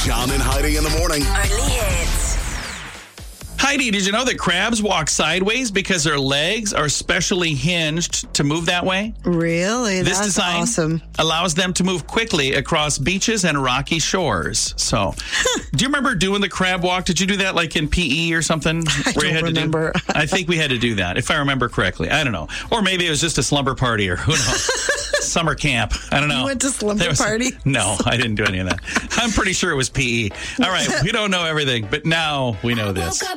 John and Heidi in the morning. Only hits. Heidi, did you know that crabs walk sideways because their legs are specially hinged to move that way? Really? This That's design awesome. allows them to move quickly across beaches and rocky shores. So, do you remember doing the crab walk? Did you do that like in PE or something? I don't remember. I think we had to do that, if I remember correctly. I don't know. Or maybe it was just a slumber party or who knows. Summer camp. I don't know. You went to slumber party? No, I didn't do any of that. I'm pretty sure it was PE. All right, we don't know everything, but now we know this.